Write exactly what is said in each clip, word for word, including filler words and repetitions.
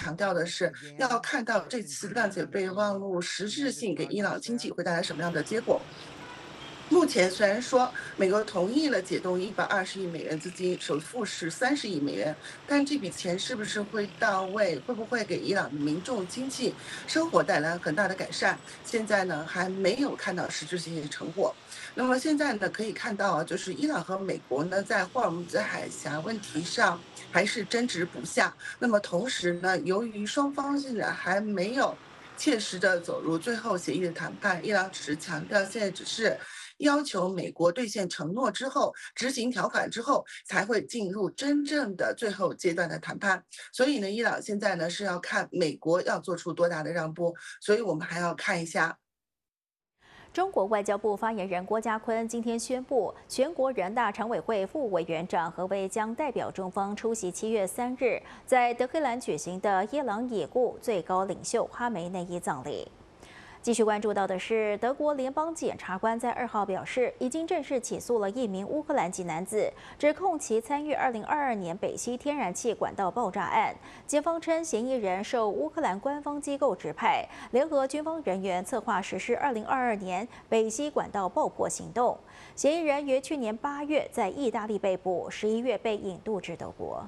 强调的是，要看到这次谅解备忘录实质性给伊朗经济会带来什么样的结果。目前虽然说美国同意了解冻一百二十亿美元资金，首付是三十亿美元，但这笔钱是不是会到位，会不会给伊朗的民众经济生活带来很大的改善，现在呢还没有看到实质性的成果。那么现在呢可以看到啊，就是伊朗和美国呢在霍尔木兹海峡问题上还是争执不下。那么同时呢，由于双方现在还没有切实的走入最后协议的谈判，伊朗只是强调现在只是要求美国兑现承诺之后，执行条款之后，才会进入真正的最后阶段的谈判。所以呢，伊朗现在呢是要看美国要做出多大的让步，所以我们还要看一下。 中国外交部发言人郭家坤今天宣布，全国人大常委会副委员长何为将代表中方出席七月三日在德黑兰举行的伊朗已故最高领袖哈梅内伊葬礼。继续关注到的是，德国联邦检察官在二号表示，已经正式起诉了一名乌克兰籍男子，指控其参与二零二二年北溪天然气管道爆炸案。检方称，嫌疑人受乌克兰官方机构指派，联合军方人员策划实施二零二二年北溪管道爆破行动。嫌疑人于去年八月在意大利被捕，十一月被引渡至德国。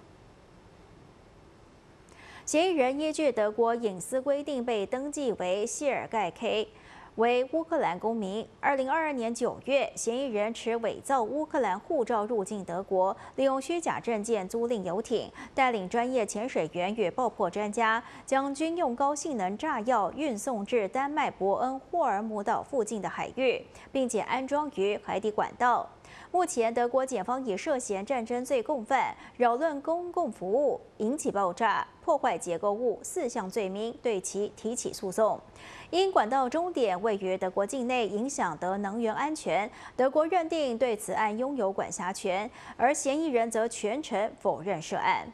嫌疑人依据德国隐私规定被登记为谢尔盖 K， 为乌克兰公民。二零二二年九月，嫌疑人持伪造乌克兰护照入境德国，利用虚假证件租赁游艇，带领专业潜水员与爆破专家，将军用高性能炸药运送至丹麦伯恩霍尔姆岛附近的海域，并且安装于海底管道。目前，德国检方以涉嫌战争罪共犯、扰乱公共服务、引起爆炸、破坏结构物四项罪名对其提起诉讼。因管道终点位于德国境内，影响德能源安全，德国认定对此案拥有管辖权，而嫌疑人则全程否认涉案。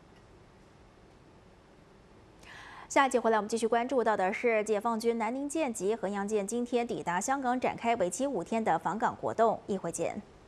下一集回来，我们继续关注到的是解放军南宁舰及衡阳舰今天抵达香港，展开为期五天的访港活动。一会见。